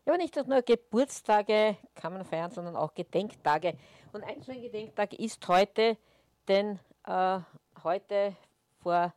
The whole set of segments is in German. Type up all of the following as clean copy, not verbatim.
Ja, aber nicht nur Geburtstage kann man feiern, sondern auch Gedenktage. Und ein so ein Gedenktag ist heute, denn heute vor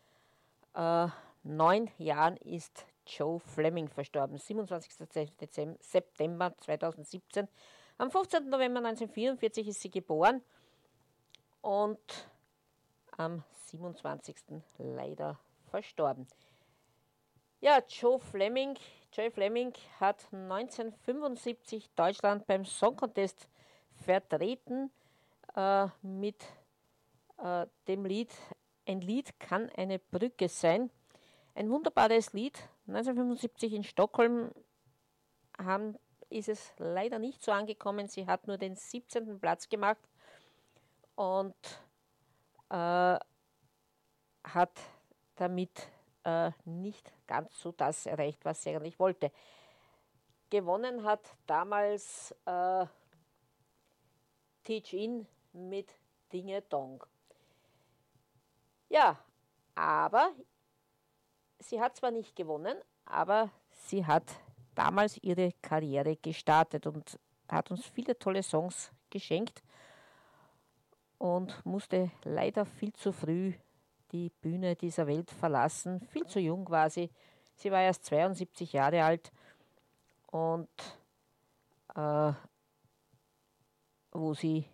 9 Jahren ist Joe Fleming verstorben. 27. September 2017. Am 15. November 1944 ist sie geboren und am 27. leider verstorben. Ja, Joe Fleming hat 1975 Deutschland beim Song Contest vertreten mit dem Lied Ein Lied kann eine Brücke sein. Ein wunderbares Lied. 1975 in Stockholm ist es leider nicht so angekommen. Sie hat nur den 17. Platz gemacht und hat damit nicht ganz so das erreicht, was sie eigentlich wollte. Gewonnen hat damals Teach In mit Dinge Dong. Ja, aber sie hat zwar nicht gewonnen, aber sie hat damals ihre Karriere gestartet und hat uns viele tolle Songs geschenkt und musste leider viel zu früh die Bühne dieser Welt verlassen. Viel zu jung war sie. Sie war erst 72 Jahre alt und wo sie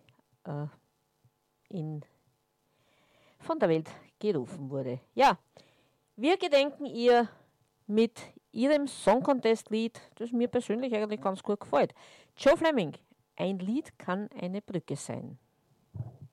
von der Welt gerufen wurde. Ja, wir gedenken ihr mit ihrem Song Contest Lied, das mir persönlich eigentlich ganz gut gefällt. Joe Fleming, ein Lied kann eine Brücke sein.